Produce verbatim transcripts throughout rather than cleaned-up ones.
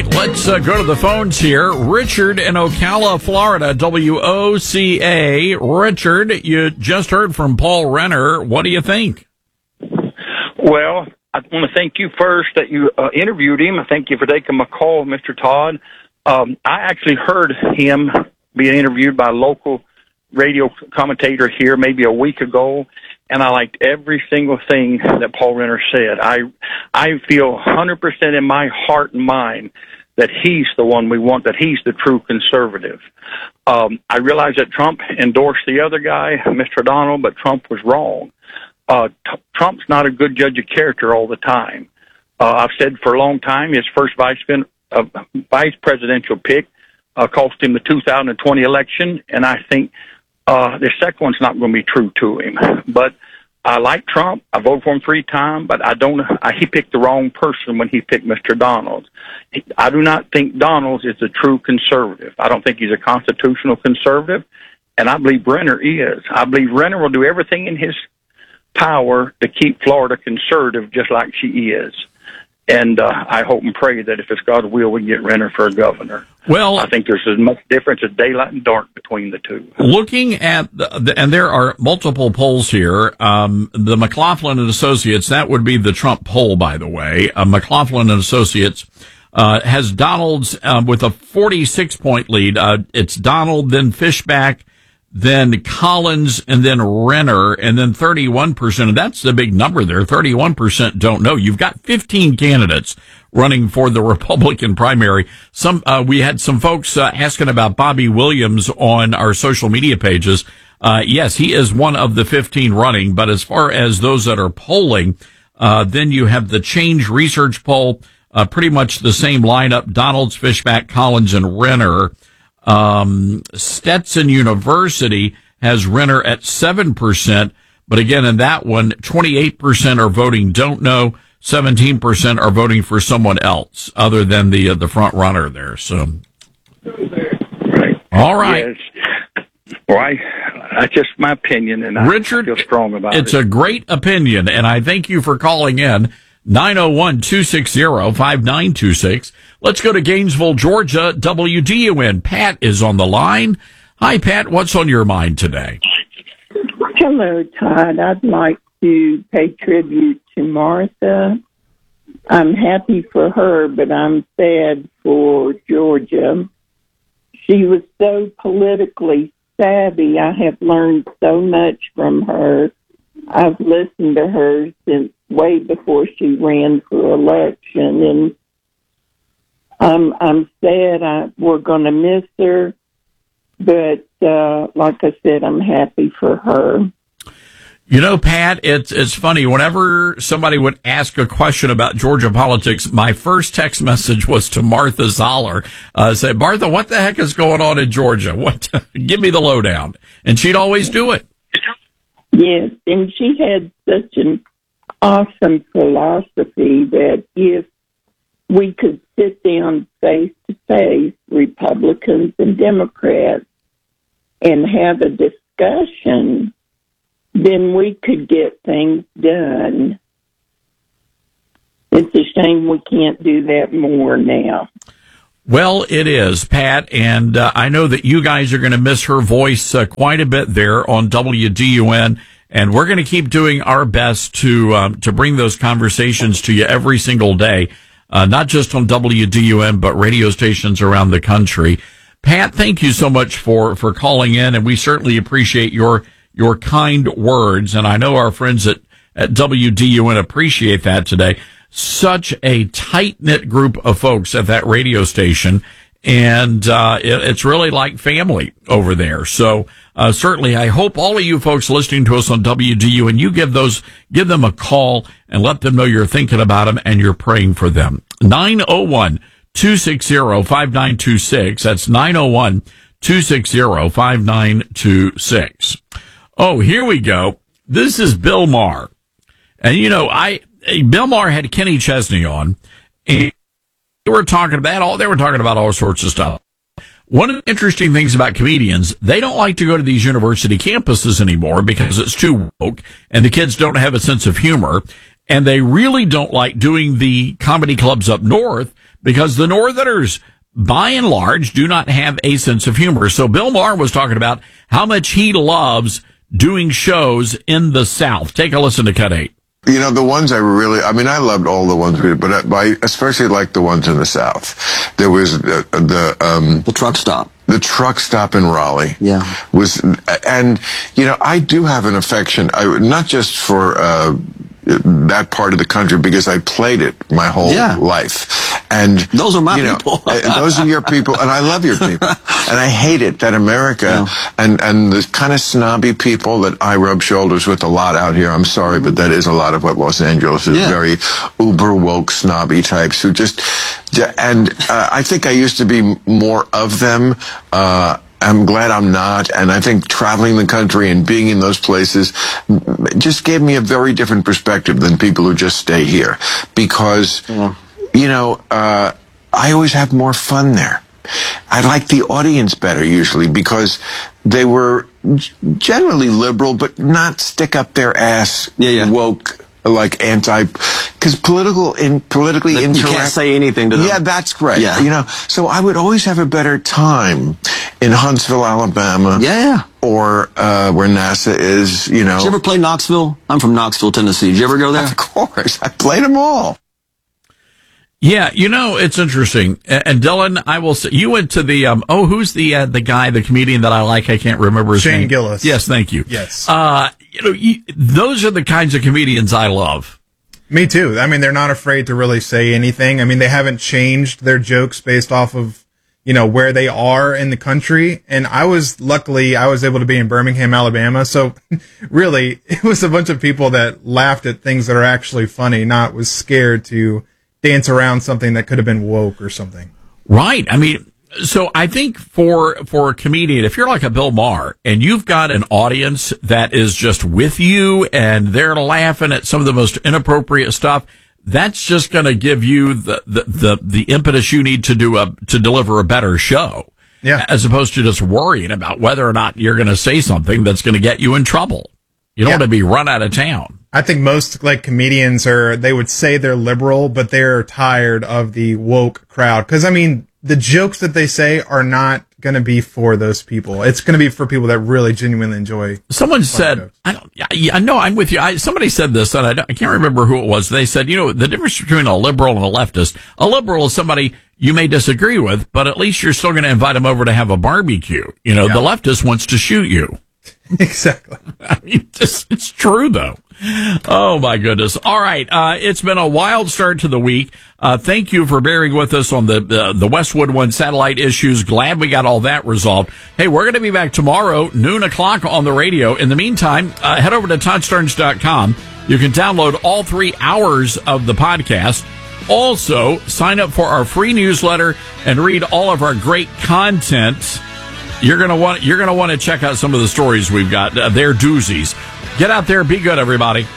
right, let's uh, go to the phones here. Richard in Ocala, Florida, W O C A. Richard, you just heard from Paul Renner. What do you think? Well, I want to thank you first that you uh, interviewed him. I thank you for taking my call, Mister Todd. Um, I actually heard him being interviewed by a local radio commentator here maybe a week ago, and I liked every single thing that Paul Renner said. I I feel one hundred percent in my heart and mind that he's the one we want, that he's the true conservative. Um, I realize that Trump endorsed the other guy, Mister Donald, but Trump was wrong. Uh, t- Trump's not a good judge of character all the time. Uh, I've said for a long time his first vice, uh, vice presidential pick uh, cost him the two thousand twenty election, and I think Uh, the second one's not going to be true to him. But I like Trump. I voted for him three times, but I don't. I, he picked the wrong person when he picked Mister Donald. He, I do not think Donald is a true conservative. I don't think he's a constitutional conservative, and I believe Renner is. I believe Renner will do everything in his power to keep Florida conservative, just like she is. And uh, I hope and pray that if it's God's will, we can get Renner for a governor. Well, I think there's as much difference as daylight and dark between the two. Looking at, the, and there are multiple polls here, um, the McLaughlin and Associates, that would be the Trump poll, by the way. Uh, McLaughlin and Associates uh, has Donald's uh, with a forty-six point lead. Uh, it's Donald, then Fishback, then Collins, and then Renner, and then thirty-one percent. And that's the big number there. thirty-one percent don't know. You've got fifteen candidates running for the Republican primary. Some, uh, we had some folks uh, asking about Bobby Williams on our social media pages. Uh, yes, he is one of the fifteen running, but as far as those that are polling, uh, then you have the Change Research poll, uh, pretty much the same lineup, Donalds, Fishback, Collins, and Renner. Um, Stetson University has Renner at seven percent, but again, in that one, twenty-eight percent are voting don't know, seventeen percent are voting for someone else other than the, uh, the front runner there. So, right. All right. Yes. Well, I, that's just my opinion, and I Richard, feel strong about it's it. It's a great opinion, and I thank you for calling in. nine oh one, two six zero, five nine two six. Let's go to Gainesville, Georgia. W D U N. Pat is on the line. Hi, Pat. What's on your mind today? Hello, Todd. I'd like to pay tribute to Martha. I'm happy for her, but I'm sad for Georgia. She was so politically savvy. I have learned so much from her. I've listened to her since way before she ran for election, and I'm I'm sad I, we're going to miss her, but uh, like I said, I'm happy for her. You know, Pat, it's it's funny. Whenever somebody would ask a question about Georgia politics, my first text message was to Martha Zoller. Uh, say, Martha, what the heck is going on in Georgia? What? Give me the lowdown. And she'd always do it. Yes, and she had such an awesome philosophy that if we could sit down face to face, Republicans and Democrats, and have a discussion, then we could get things done. It's a shame we can't do that more now. Well, it is, Pat, and uh, I know that you guys are going to miss her voice uh, quite a bit there on W D U N, and we're going to keep doing our best to um, to bring those conversations to you every single day, uh, not just on W D U N, but radio stations around the country. Pat, thank you so much for, for calling in, and we certainly appreciate your your kind words, and I know our friends at, at W D U N appreciate that today. Such a tight-knit group of folks at that radio station, and uh, it, it's really like family over there. So uh, certainly, I hope all of you folks listening to us on W D U N, you give those, give them a call and let them know you're thinking about them and you're praying for them. nine oh one, two six zero, five nine two six. That's nine oh one, two six zero, five nine two six. Oh, here we go. This is Bill Maher. And, you know, I... Bill Maher had Kenny Chesney on, and they were talking about all, they were talking about all sorts of stuff. One of the interesting things about comedians, they don't like to go to these university campuses anymore because it's too woke and the kids don't have a sense of humor. And they really don't like doing the comedy clubs up north because the Northerners, by and large, do not have a sense of humor. So Bill Maher was talking about how much he loves doing shows in the South. Take a listen to Cut eight. You know, the ones I really, I mean, I loved all the ones we did, but I, I especially liked the ones in the South. There was the, the, um, the truck stop. The truck stop in Raleigh. Yeah. Was, and, you know, I do have an affection, I, not just for, uh, that part of the country because I played it my whole yeah. life. And those are my you know, people. those are your people, and I love your people. And I hate it that America yeah. and, and the kind of snobby people that I rub shoulders with a lot out here. I'm sorry, but that is a lot of what Los Angeles is. Yeah. Very uber woke snobby types who just, and uh, I think I used to be more of them. Uh, I'm glad I'm not, and I think traveling the country and being in those places just gave me a very different perspective than people who just stay here. Because, yeah. you know, uh, I always have more fun there. I like the audience better usually because they were generally liberal, but not stick up their ass yeah, yeah. woke. Like anti, because political in politically you incorrect. You can't say anything to them. Yeah, that's great. Yeah. You know, so I would always have a better time in Huntsville, Alabama. Yeah. Or uh, where NASA is. You know. Did you ever play Knoxville? I'm from Knoxville, Tennessee. Did you ever go there? Of course, I played them all. Yeah, you know, it's interesting. And Dylan, I will say, you went to the, um, oh, who's the, uh, the guy, the comedian that I like? I can't remember his Shane name. Shane Gillis. Yes, thank you. Yes. Uh, you know, you, those are the kinds of comedians I love. Me too. I mean, they're not afraid to really say anything. I mean, they haven't changed their jokes based off of, you know, where they are in the country. And I was, luckily, I was able to be in Birmingham, Alabama. So really, it was a bunch of people that laughed at things that are actually funny, not was scared to dance around something that could have been woke or something. Right. I mean, so I think for, for a comedian, if you're like a Bill Maher and you've got an audience that is just with you and they're laughing at some of the most inappropriate stuff, that's just going to give you the, the, the, the impetus you need to do a, to deliver a better show. Yeah. As opposed to just worrying about whether or not you're going to say something that's going to get you in trouble. You don't yeah. want to be run out of town. I think most like comedians are, they would say they're liberal, but they're tired of the woke crowd. Cause I mean, the jokes that they say are not going to be for those people. It's going to be for people that really genuinely enjoy. Someone said, jokes. I don't, I know I'm with you. I, somebody said this and I, don't, I can't remember who it was. They said, you know, the difference between a liberal and a leftist, a liberal is somebody you may disagree with, but at least you're still going to invite them over to have a barbecue. You know, yeah. the leftist wants to shoot you. Exactly. I mean, it's, it's true though. Oh my goodness. All right. Uh, it's been a wild start to the week. Uh, thank you for bearing with us on the, the, the Westwood One satellite issues. Glad we got all that resolved. Hey, we're going to be back tomorrow, noon o'clock on the radio. In the meantime, uh, head over to Todd Starnes dot com. You can download all three hours of the podcast. Also, sign up for our free newsletter and read all of our great content. You're gonna want you're gonna want to check out some of the stories we've got. Uh, they're doozies. Get out there, be good, everybody.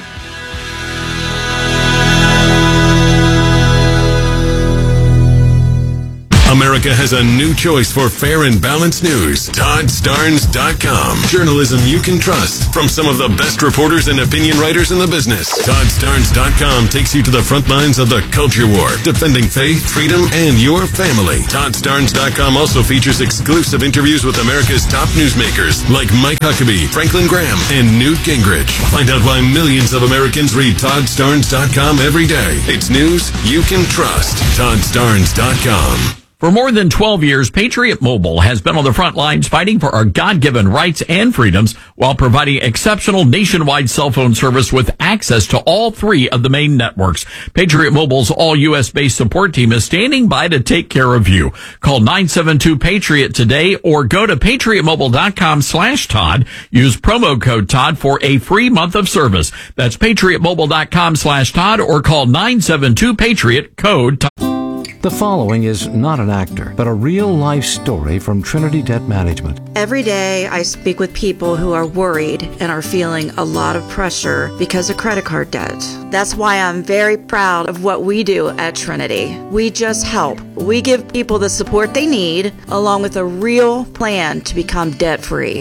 America has a new choice for fair and balanced news. Todd Starnes dot com. Journalism you can trust from some of the best reporters and opinion writers in the business. Todd Starnes dot com takes you to the front lines of the culture war, defending faith, freedom, and your family. Todd Starnes dot com also features exclusive interviews with America's top newsmakers like Mike Huckabee, Franklin Graham, and Newt Gingrich. Find out why millions of Americans read Todd Starnes dot com every day. It's news you can trust. Todd Starnes dot com. For more than twelve years, Patriot Mobile has been on the front lines fighting for our God-given rights and freedoms while providing exceptional nationwide cell phone service with access to all three of the main networks. Patriot Mobile's all-U S-based support team is standing by to take care of you. Call nine seven two PATRIOT today or go to patriot mobile dot com slash Todd. Use promo code Todd for a free month of service. That's patriot mobile dot com slash Todd or call nine seven two PATRIOT, code Todd. The following is not an actor, but a real-life story from Trinity Debt Management. Every day I speak with people who are worried and are feeling a lot of pressure because of credit card debt. That's why I'm very proud of what we do at Trinity. We just help. We give people the support they need, along with a real plan to become debt-free.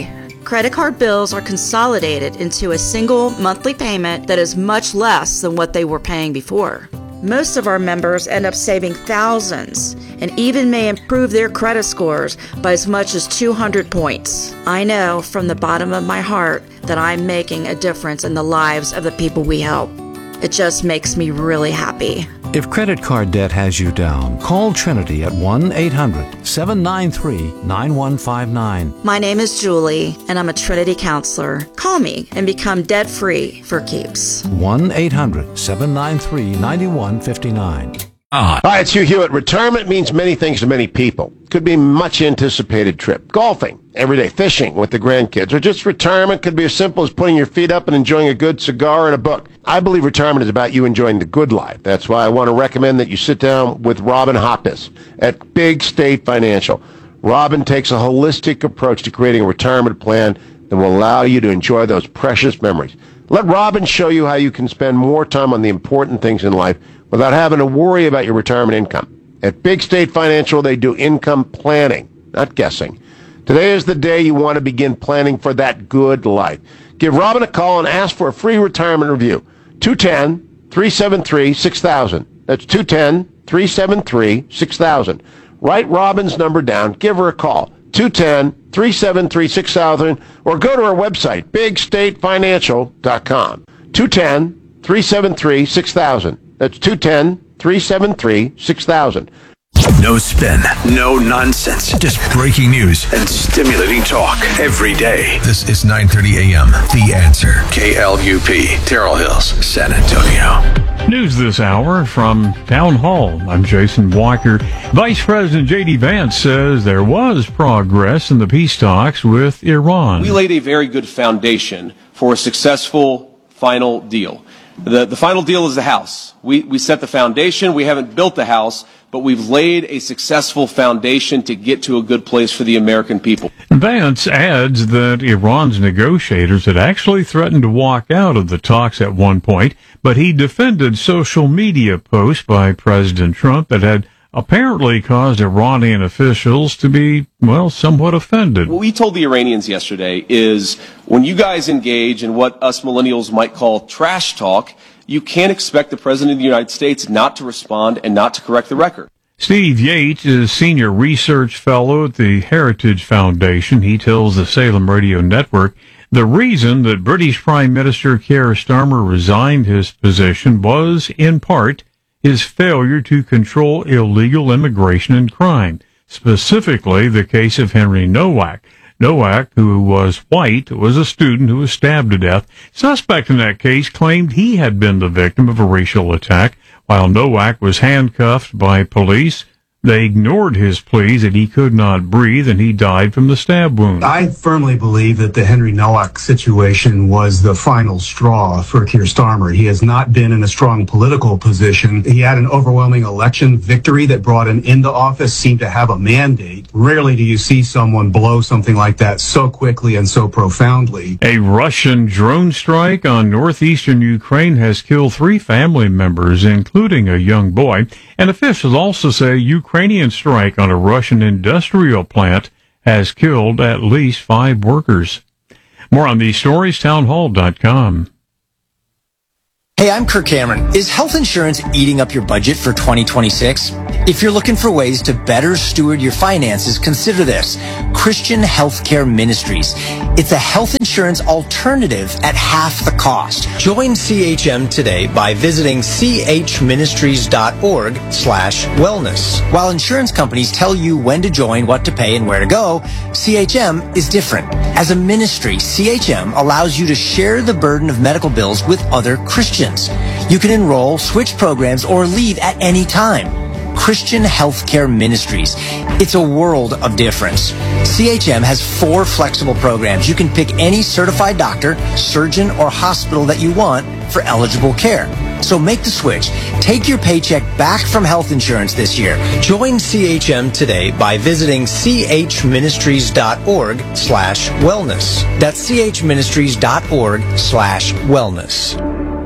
Credit card bills are consolidated into a single monthly payment that is much less than what they were paying before. Most of our members end up saving thousands and even may improve their credit scores by as much as two hundred points. I know from the bottom of my heart that I'm making a difference in the lives of the people we help. It just makes me really happy. If credit card debt has you down, call Trinity at one eight hundred seven nine three nine one five nine. My name is Julie, and I'm a Trinity counselor. Call me and become debt-free for keeps. one eight hundred seven nine three nine one five nine. Ah. Hi, it's Hugh Hewitt. Retirement means many things to many people. Could be a much anticipated trip, golfing, everyday fishing with the grandkids, or just retirement could be as simple as putting your feet up and enjoying a good cigar and a book. I believe retirement is about you enjoying the good life. That's why I want to recommend that you sit down with Robin Hockness at Big State Financial. Robin takes a holistic approach to creating a retirement plan that will allow you to enjoy those precious memories. Let Robin show you how you can spend more time on the important things in life without having to worry about your retirement income. At Big State Financial, they do income planning, not guessing. Today is the day you want to begin planning for that good life. Give Robin a call and ask for a free retirement review. two one zero, three seven three, six thousand. That's two one zero, three seven three, six thousand. Write Robin's number down. Give her a call. two one zero, three seven three, six thousand. Or go to our website, big state financial dot com. two one zero, three seven three, six thousand. That's two one zero, three seven three, six thousand. No spin, no nonsense, just breaking news and stimulating talk every day. This is nine thirty a.m. The Answer. K L U P, Terrell Hills, San Antonio. News this hour from Town Hall. I'm Jason Walker. Vice President J D. Vance says there was progress in the peace talks with Iran. We laid a very good foundation for a successful final deal. The, the final deal is the house. We, we set the foundation. We haven't built the house, but we've laid a successful foundation to get to a good place for the American people. Vance adds that Iran's negotiators had actually threatened to walk out of the talks at one point, but he defended social media posts by President Trump that had apparently caused Iranian officials to be, well, somewhat offended. What we told the Iranians yesterday is when you guys engage in what us millennials might call trash talk, you can't expect the President of the United States not to respond and not to correct the record. Steve Yates is Senior Research Fellow at the Heritage Foundation. He tells the Salem Radio Network the reason that British Prime Minister Keir Starmer resigned his position was, in part, his failure to control illegal immigration and crime, specifically the case of Henry Nowak. Nowak, who was white, was a student who was stabbed to death. Suspect in that case claimed he had been the victim of a racial attack. While Nowak was handcuffed by police, they ignored his pleas that he could not breathe, and he died from the stab wound. I firmly believe that the Henry Nowak situation was the final straw for Keir Starmer. He has not been in a strong political position. He had an overwhelming election victory that brought him into office, seemed to have a mandate. Rarely do you see someone blow something like that so quickly and so profoundly. A Russian drone strike on northeastern Ukraine has killed three family members, including a young boy, and officials also say Ukraine Ukrainian strike on a Russian industrial plant has killed at least five workers. More on these stories, town hall dot com. Hey, I'm Kirk Cameron. Is health insurance eating up your budget for twenty twenty-six? If you're looking for ways to better steward your finances, consider this. Christian Healthcare Ministries. It's a health insurance alternative at half the cost. Join C H M today by visiting chministries.org slash wellness. While insurance companies tell you when to join, what to pay, and where to go, C H M is different. As a ministry, C H M allows you to share the burden of medical bills with other Christians. You can enroll, switch programs, or leave at any time. Christian Healthcare Ministries. It's a world of difference. C H M has four flexible programs. You can pick any certified doctor, surgeon, or hospital that you want for eligible care. So make the switch. Take your paycheck back from health insurance this year. Join C H M today by visiting chministries.org slash wellness. That's chministries.org slash wellness.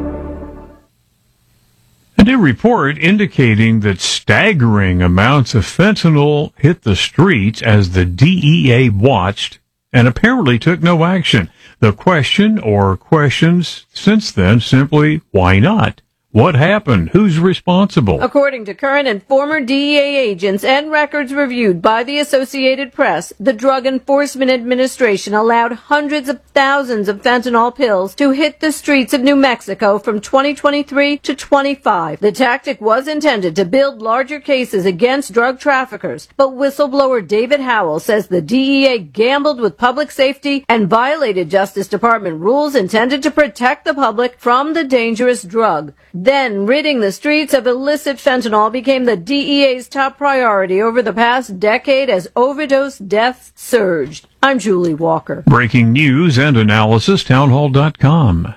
A new report indicating that staggering amounts of fentanyl hit the streets as the D E A watched and apparently took no action. The question or questions since then simply, why not? What happened? Who's responsible? According to current and former D E A agents and records reviewed by the Associated Press, the Drug Enforcement Administration allowed hundreds of thousands of fentanyl pills to hit the streets of New Mexico from twenty twenty-three to twenty-five. The tactic was intended to build larger cases against drug traffickers, but whistleblower David Howell says the D E A gambled with public safety and violated Justice Department rules intended to protect the public from the dangerous drug. Then, ridding the streets of illicit fentanyl became the D E A's top priority over the past decade as overdose deaths surged. I'm Julie Walker. Breaking news and analysis, townhall dot com.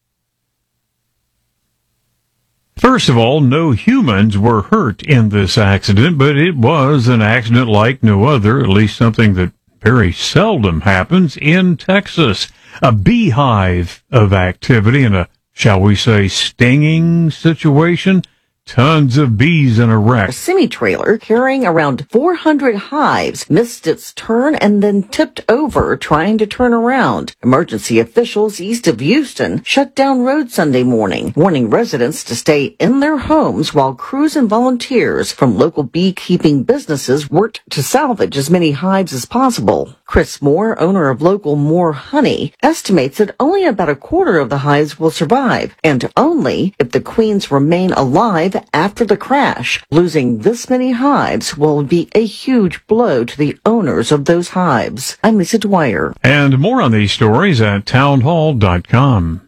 First of all, no humans were hurt in this accident, but it was an accident like no other, at least something that very seldom happens in Texas. A beehive of activity and a, shall we say, stinging situation. Tons of bees in a wreck. A semi-trailer carrying around four hundred hives missed its turn and then tipped over trying to turn around. Emergency officials east of Houston shut down roads Sunday morning, warning residents to stay in their homes while crews and volunteers from local beekeeping businesses worked to salvage as many hives as possible. Chris Moore, owner of local Moore Honey, estimates that only about a quarter of the hives will survive, and only if the queens remain alive after the crash. Losing this many hives will be a huge blow to the owners of those hives. I'm Lisa Dwyer. And more on these stories at townhall dot com.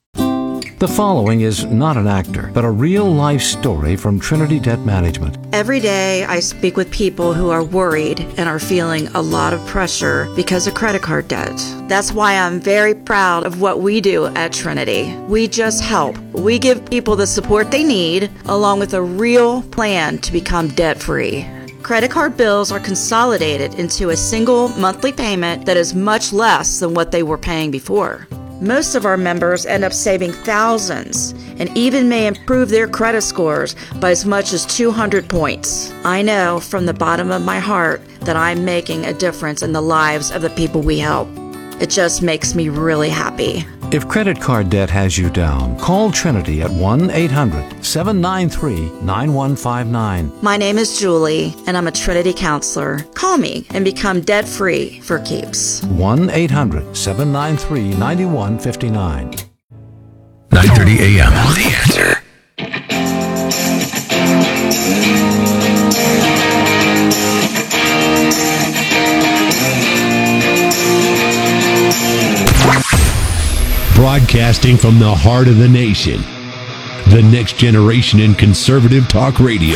The following is not an actor, but a real-life story from Trinity Debt Management. Every day I speak with people who are worried and are feeling a lot of pressure because of credit card debt. That's why I'm very proud of what we do at Trinity. We just help. We give people the support they need, along with a real plan to become debt-free. Credit card bills are consolidated into a single monthly payment that is much less than what they were paying before. Most of our members end up saving thousands and even may improve their credit scores by as much as two hundred points. I know from the bottom of my heart that I'm making a difference in the lives of the people we help. It just makes me really happy. If credit card debt has you down, call Trinity at one eight hundred seven nine three nine one five nine. My name is Julie, and I'm a Trinity counselor. Call me and become debt-free for keeps. one eight hundred seven nine three nine one five nine. nine thirty a.m. The Answer. Broadcasting from the heart of the nation, the next generation in conservative talk radio.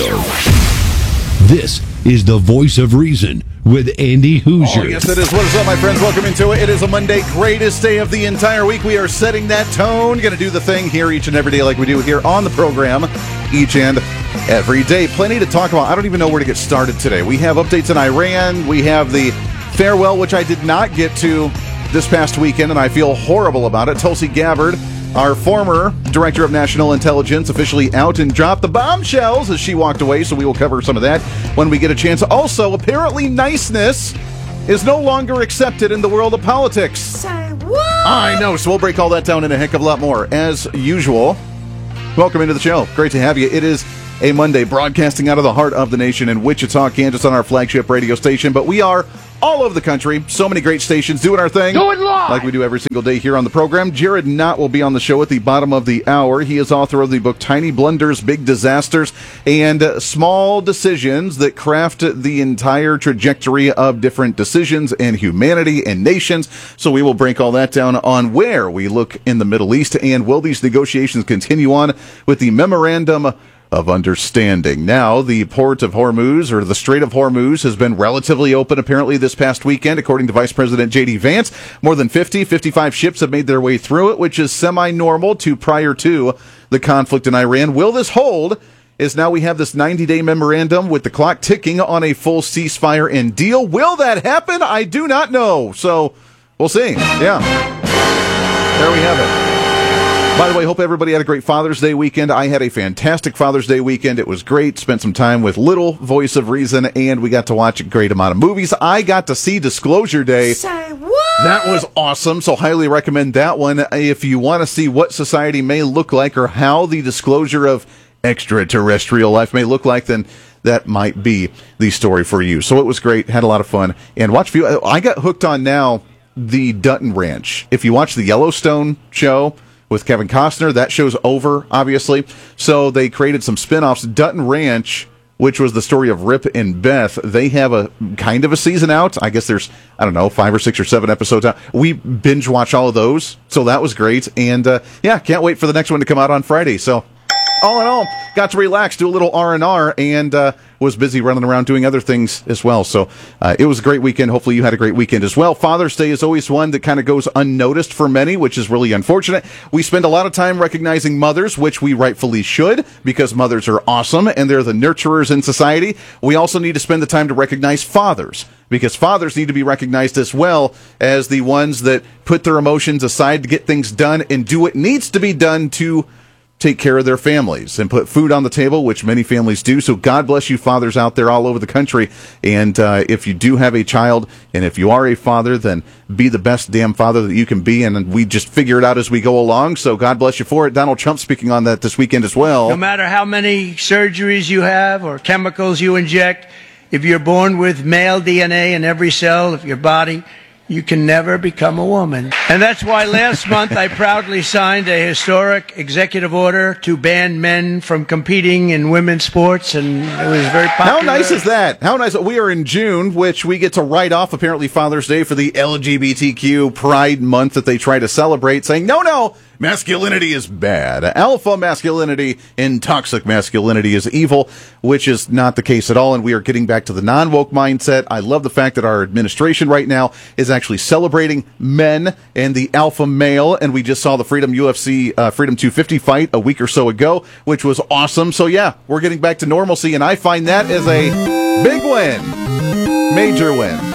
This is the Voice of Reason with Andy Hoosier. Oh, yes, it is. What is up, my friends? Welcome into it. It is a Monday, greatest day of the entire week. We are setting that tone, going to do the thing here each and every day like we do here on the program each and every day. Plenty to talk about. I don't even know where to get started today. We have updates in Iran. We have the farewell, which I did not get to this past weekend, and I feel horrible about it. Tulsi Gabbard, our former Director of National Intelligence, officially out and dropped the bombshells as she walked away, so we will cover some of that when we get a chance. Also, apparently niceness is no longer accepted in the world of politics. Say what? I know, so we'll break all that down in a heck of a lot more. As usual, welcome into the show. Great to have you. It is a Monday, broadcasting out of the heart of the nation in Wichita, Kansas, on our flagship radio station, but we are all over the country. So many great stations doing our thing. Do it live! Like we do every single day here on the program. Jared Knott will be on the show at the bottom of the hour. He is author of the book Tiny Blunders, Big Disasters, and uh, Small Decisions that craft the entire trajectory of different decisions and humanity and nations. So we will break all that down on where we look in the Middle East, and will these negotiations continue on with the Memorandum of Understanding. Now, the port of Hormuz, or the Strait of Hormuz, has been relatively open apparently this past weekend, according to Vice President J D Vance. More than fifty, fifty-five ships have made their way through it, which is semi-normal to prior to the conflict in Iran. Will this hold? Is now we have this ninety-day memorandum with the clock ticking on a full ceasefire and deal. Will that happen? I do not know. So, we'll see. Yeah. There we have it. By the way, hope everybody had a great Father's Day weekend. I had a fantastic Father's Day weekend. It was great. Spent some time with little Voice of Reason, and we got to watch a great amount of movies. I got to see Disclosure Day. Say what? That was awesome. So highly recommend that one if you want to see what society may look like or how the disclosure of extraterrestrial life may look like, then that might be the story for you. So it was great. Had a lot of fun. And watch for you. I got hooked on now the Dutton Ranch. If you watch the Yellowstone show with Kevin Costner, that show's over, obviously. So they created some spin-offs. Dutton Ranch, which was the story of Rip and Beth, they have a kind of a season out. I guess there's, I don't know, five or six or seven episodes out. We binge watch all of those, so that was great. And, uh, yeah, can't wait for the next one to come out on Friday. So, all in all, got to relax, do a little R and R, and uh, was busy running around doing other things as well. So uh, it was a great weekend. Hopefully you had a great weekend as well. Father's Day is always one that kind of goes unnoticed for many, which is really unfortunate. We spend a lot of time recognizing mothers, which we rightfully should, because mothers are awesome, and they're the nurturers in society. We also need to spend the time to recognize fathers, because fathers need to be recognized as well as the ones that put their emotions aside to get things done and do what needs to be done to take care of their families and put food on the table, which many families do. So God bless you fathers out there all over the country. And uh, if you do have a child, and if you are a father, then be the best damn father that you can be. And we just figure it out as we go along. So God bless you for it. Donald Trump speaking on that this weekend as well. No matter how many surgeries you have or chemicals you inject, if you're born with male D N A in every cell of your body, you can never become a woman. And that's why last month I proudly signed a historic executive order to ban men from competing in women's sports, and it was very popular. How nice is that? How nice. We are in June, which we get to write off apparently Father's Day for the L G B T Q Pride Month that they try to celebrate, saying, no, no, masculinity is bad. Alpha masculinity and toxic masculinity is evil, which is not the case at all. And we are getting back to the non-woke mindset. I love the fact that our administration right now is actually celebrating men and the alpha male. And we just saw the Freedom U F C, uh, Freedom two fifty fight a week or so ago, which was awesome. So yeah, we're getting back to normalcy. And I find that as a big win, major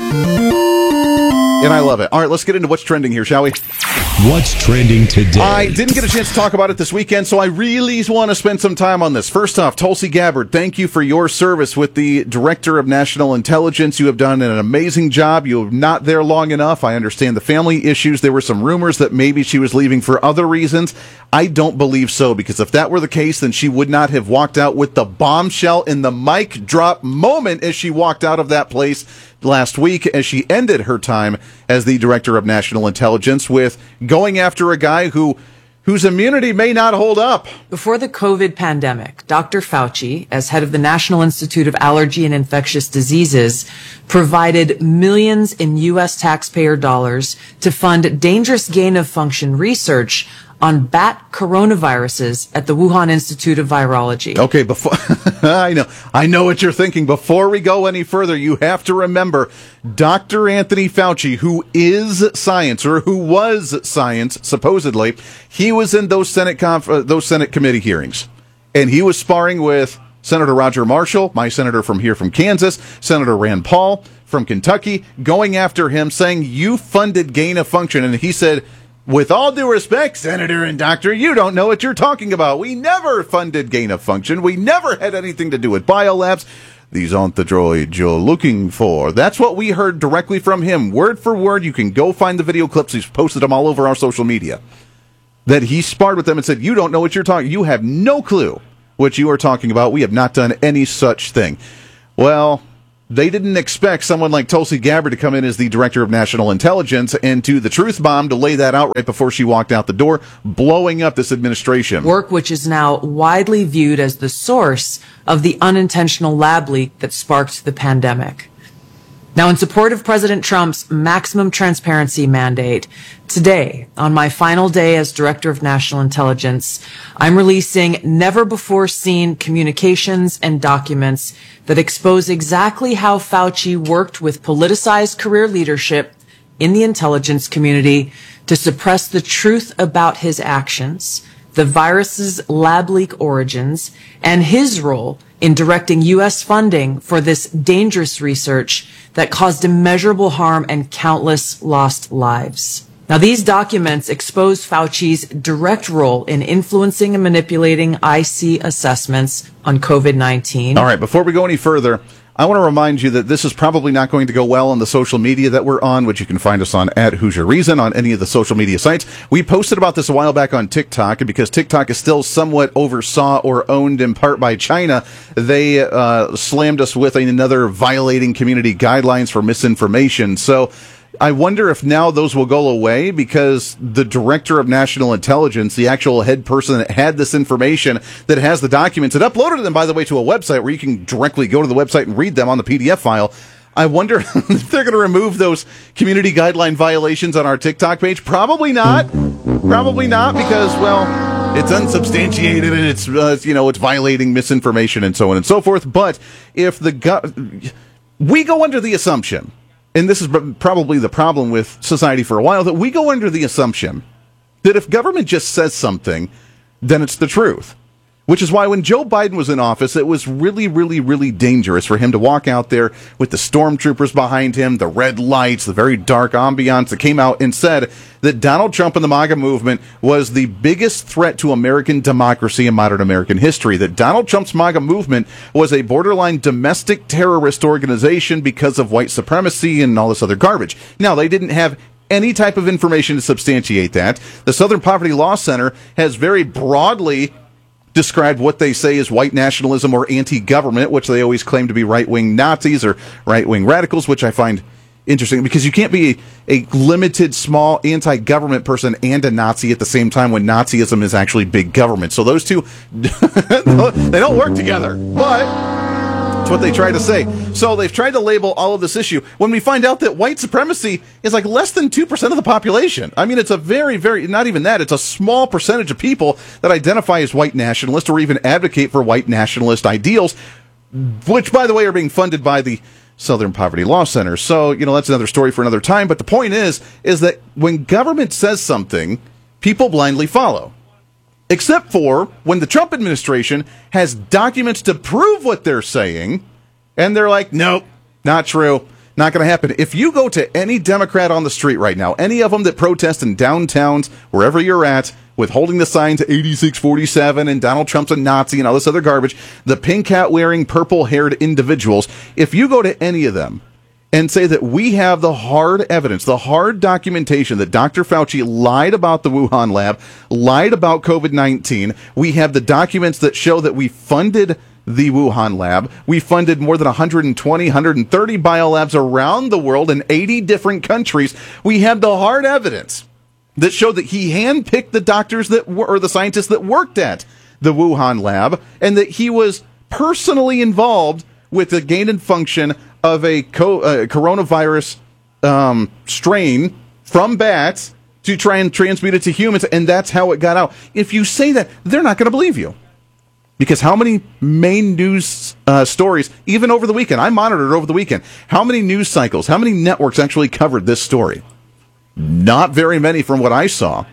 win. And I love it. All right, let's get into what's trending here, shall we? What's trending today? I didn't get a chance to talk about it this weekend, so I really want to spend some time on this. First off, Tulsi Gabbard, thank you for your service with the Director of National Intelligence. You have done an amazing job. You were not there long enough. I understand the family issues. There were some rumors that maybe she was leaving for other reasons. I don't believe so, because if that were the case, then she would not have walked out with the bombshell in the mic drop moment as she walked out of that place last week, as she ended her time as the Director of National Intelligence with going after a guy who whose immunity may not hold up. Before the COVID pandemic, Doctor Fauci, as head of the National Institute of Allergy and Infectious Diseases, provided millions in U S taxpayer dollars to fund dangerous gain-of-function research on bat coronaviruses at the Wuhan Institute of Virology. Okay, before I know, I know what you're thinking. Before we go any further, you have to remember Doctor Anthony Fauci, who is science, or who was science, supposedly. He was in those Senate conf- uh, those Senate committee hearings, and he was sparring with Senator Roger Marshall, my senator from here from Kansas, Senator Rand Paul from Kentucky, going after him, saying, you funded gain of function. And he said, with all due respect, Senator and Doctor, you don't know what you're talking about. We never funded gain of function. We never had anything to do with biolabs. These aren't the droids you're looking for. That's what we heard directly from him, word for word. You can go find the video clips. He's posted them all over our social media. That he sparred with them and said, you don't know what you're talking. You have no clue what you are talking about. We have not done any such thing. Well, they didn't expect someone like Tulsi Gabbard to come in as the Director of National Intelligence and to the truth bomb to lay that out right before she walked out the door, blowing up this administration. Work which is now widely viewed as the source of the unintentional lab leak that sparked the pandemic. Now, in support of President Trump's maximum transparency mandate, today, on my final day as Director of National Intelligence, I'm releasing never-before-seen communications and documents that expose exactly how Fauci worked with politicized career leadership in the intelligence community to suppress the truth about his actions, the virus's lab leak origins, and his role in directing U S funding for this dangerous research that caused immeasurable harm and countless lost lives. Now, these documents expose Fauci's direct role in influencing and manipulating I C assessments on COVID nineteen. All right, before we go any further, I want to remind you that this is probably not going to go well on the social media that we're on, which you can find us on at Hoosier Reason on any of the social media sites. We posted about this a while back on TikTok, and because TikTok is still somewhat oversaw or owned in part by China, they uh, slammed us with another violating community guidelines for misinformation. So I wonder if now those will go away, because the director of national intelligence, the actual head person that had this information, that has the documents, and uploaded them, by the way, to a website where you can directly go to the website and read them on the P D F file. I wonder if they're going to remove those community guideline violations on our TikTok page. Probably not. Probably not, because, well, it's unsubstantiated and it's, uh, you know, it's violating misinformation and so on and so forth. But if the go- we go under the assumption, and this is probably the problem with society for a while, that we go under the assumption that if government just says something, then it's the truth. Which is why when Joe Biden was in office, it was really, really, really dangerous for him to walk out there with the stormtroopers behind him, the red lights, the very dark ambiance, that came out and said that Donald Trump and the MAGA movement was the biggest threat to American democracy in modern American history, that Donald Trump's MAGA movement was a borderline domestic terrorist organization because of white supremacy and all this other garbage. Now, they didn't have any type of information to substantiate that. The Southern Poverty Law Center has very broadly described what they say is white nationalism or anti-government, which they always claim to be right-wing Nazis or right-wing radicals, which I find interesting, because you can't be a, a limited, small, anti-government person and a Nazi at the same time when Nazism is actually big government. So those two, they don't work together, but that's what they try to say. So they've tried to label all of this issue when we find out that white supremacy is like less than two percent of the population. I mean, it's a very, very, not even that, it's a small percentage of people that identify as white nationalist or even advocate for white nationalist ideals, which, by the way, are being funded by the Southern Poverty Law Center. So, you know, that's another story for another time. But the point is, is that when government says something, people blindly follow. Except for when the Trump administration has documents to prove what they're saying, and they're like, nope, not true, not going to happen. If you go to any Democrat on the street right now, any of them that protest in downtowns, wherever you're at, with holding the signs eighty-six forty-seven and Donald Trump's a Nazi and all this other garbage, the pink hat wearing, purple haired individuals, if you go to any of them and say that we have the hard evidence, the hard documentation that Doctor Fauci lied about the Wuhan lab, lied about COVID nineteen. We have the documents that show that we funded the Wuhan lab. We funded more than one hundred twenty, one hundred thirty biolabs around the world in eighty different countries. We have the hard evidence that showed that he handpicked the doctors that were, or the scientists that worked at the Wuhan lab, and that he was personally involved with the gain and function of a co- uh, coronavirus um, strain from bats to try and transmute it to humans, and that's how it got out. If you say that, they're not going to believe you. Because how many main news uh, stories, even over the weekend, I monitored over the weekend, how many news cycles, how many networks actually covered this story? Not very many from what I saw.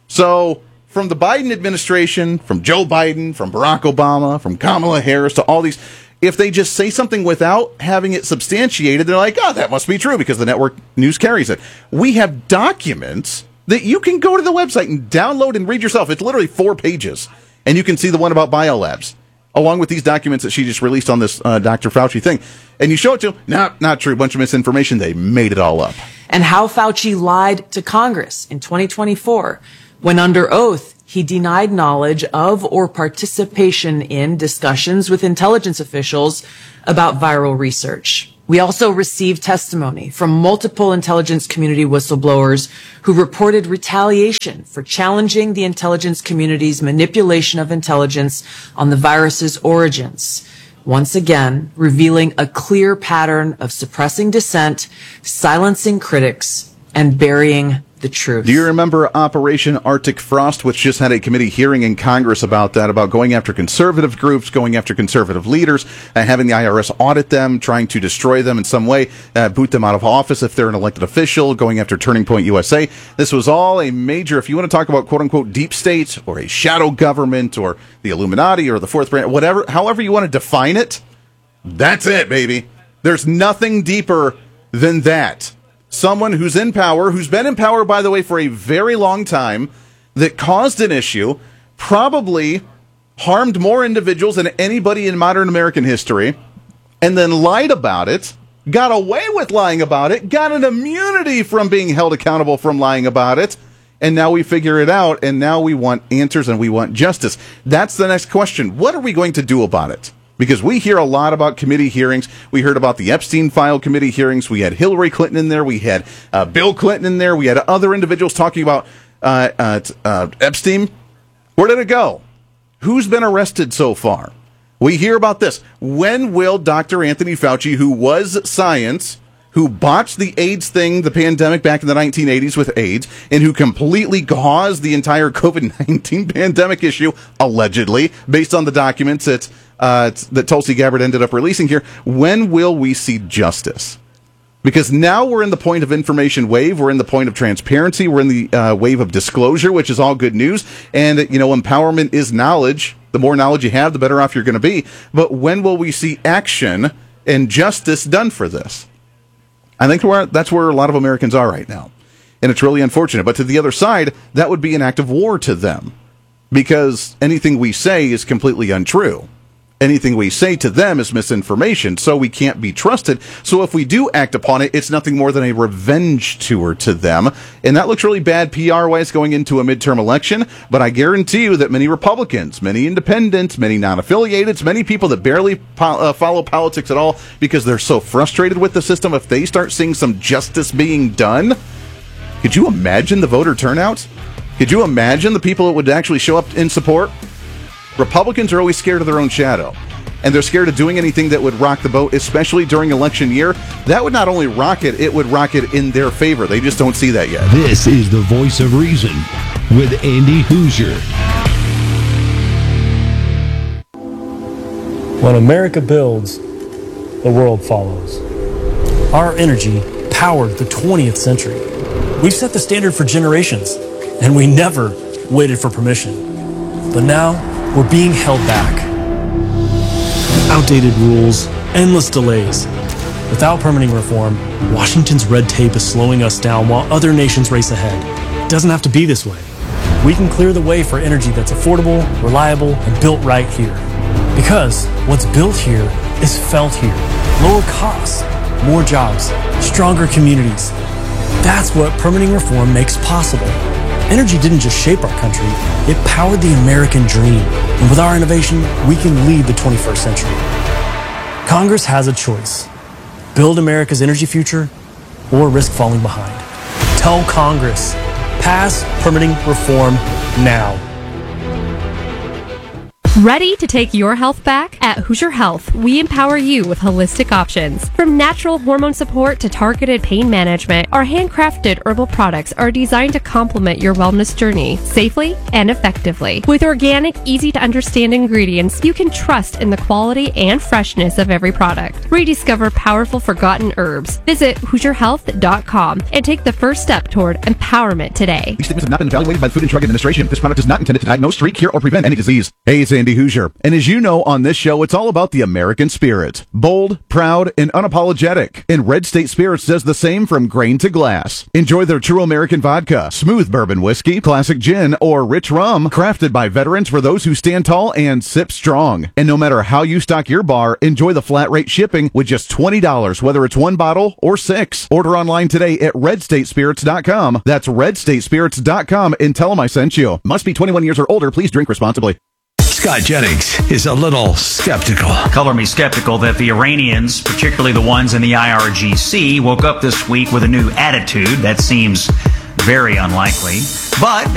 So, from the Biden administration, from Joe Biden, from Barack Obama, from Kamala Harris, to all these, if they just say something without having it substantiated, they're like, oh, that must be true because the network news carries it. We have documents that you can go to the website and download and read yourself. It's literally four pages. And you can see the one about biolabs, along with these documents that she just released on this uh, Doctor Fauci thing. And you show it to them, no, not true, bunch of misinformation. They made it all up. And how Fauci lied to Congress in twenty twenty-four when under oath he denied knowledge of or participation in discussions with intelligence officials about viral research. We also received testimony from multiple intelligence community whistleblowers who reported retaliation for challenging the intelligence community's manipulation of intelligence on the virus's origins. Once again, revealing a clear pattern of suppressing dissent, silencing critics, and burying the truth. Do you remember Operation Arctic Frost, which just had a committee hearing in Congress about that, about going after conservative groups, going after conservative leaders, uh, having the I R S audit them, trying to destroy them in some way, uh, boot them out of office if they're an elected official, going after Turning Point U S A. This was all a major, if you want to talk about quote-unquote deep state or a shadow government or the Illuminati or the Fourth Branch, whatever, however you want to define it, that's it, baby. There's nothing deeper than that. Someone who's in power, who's been in power, by the way, for a very long time, that caused an issue, probably harmed more individuals than anybody in modern American history, and then lied about it, got away with lying about it, got an immunity from being held accountable from lying about it, and now we figure it out, and now we want answers and we want justice. That's the next question. What are we going to do about it? Because we hear a lot about committee hearings. We heard about the Epstein file committee hearings. We had Hillary Clinton in there. We had uh, Bill Clinton in there. We had other individuals talking about uh, uh, uh, Epstein. Where did it go? Who's been arrested so far? We hear about this. When will Doctor Anthony Fauci, who was science, who botched the AIDS thing, the pandemic back in the nineteen eighties with AIDS, and who completely caused the entire COVID nineteen pandemic issue, allegedly, based on the documents that, uh, that Tulsi Gabbard ended up releasing here, when will we see justice? Because now we're in the point of information wave, we're in the point of transparency, we're in the uh, wave of disclosure, which is all good news, and, you know, empowerment is knowledge. The more knowledge you have, the better off you're going to be. But when will we see action and justice done for this? I think we're, that's where a lot of Americans are right now. And it's really unfortunate. But to the other side, that would be an act of war to them. Because anything we say is completely untrue. Anything we say to them is misinformation, so we can't be trusted. So if we do act upon it, it's nothing more than a revenge tour to them. And that looks really bad P R-wise going into a midterm election. But I guarantee you that many Republicans, many independents, many non-affiliated, many people that barely po- uh, follow politics at all because they're so frustrated with the system, if they start seeing some justice being done, could you imagine the voter turnout? Could you imagine the people that would actually show up in support? Republicans are always scared of their own shadow, and they're scared of doing anything that would rock the boat, especially during election year. That would not only rock it, it would rock it in their favor. They just don't see that yet. This is the Voice of Reason with Andy Hoosier. When America builds, the world follows. Our energy powered the twentieth century. We've set the standard for generations, and we never waited for permission. But now, we're being held back. Outdated rules, endless delays. Without permitting reform, Washington's red tape is slowing us down while other nations race ahead. It doesn't have to be this way. We can clear the way for energy that's affordable, reliable, and built right here. Because what's built here is felt here. Lower costs, more jobs, stronger communities. That's what permitting reform makes possible. Energy didn't just shape our country, it powered the American dream. And with our innovation, we can lead the twenty-first century. Congress has a choice. Build America's energy future or risk falling behind. Tell Congress, pass permitting reform now. Ready to take your health back? At Hoosier Health, we empower you with holistic options. From natural hormone support to targeted pain management, our handcrafted herbal products are designed to complement your wellness journey safely and effectively. With organic, easy-to-understand ingredients, you can trust in the quality and freshness of every product. Rediscover powerful forgotten herbs. Visit Hoosier Health dot com and take the first step toward empowerment today. These statements have not been evaluated by the Food and Drug Administration. This product is not intended to diagnose, treat, cure, or prevent any disease. Hey, it's Andy Hoosier. And as you know, on this show, it's all about the American spirit. Bold, proud, and unapologetic. And Red State Spirits does the same from grain to glass. Enjoy their true American vodka, smooth bourbon whiskey, classic gin, or rich rum, crafted by veterans for those who stand tall and sip strong. And no matter how you stock your bar, enjoy the flat rate shipping with just twenty dollars, whether it's one bottle or six. Order online today at red state spirits dot com. That's red state spirits dot com and tell them I sent you. Must be twenty-one years or older. Please drink responsibly. Scott Jennings is a little skeptical. Color me skeptical that the Iranians, particularly the ones in the I R G C, woke up this week with a new attitude. That seems very unlikely. But